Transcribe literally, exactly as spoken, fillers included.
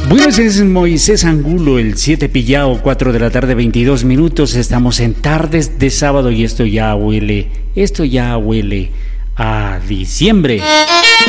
Bueno, ese es Moisés Angulo, el siete pillao, cuatro de la tarde, veintidós minutos. Estamos en tardes de sábado y esto ya huele, esto ya huele a diciembre.